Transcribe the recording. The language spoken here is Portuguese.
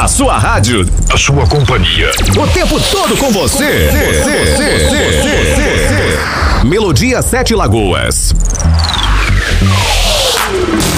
A sua rádio, a sua companhia, o tempo todo com você. Melodia 7 Lagoas.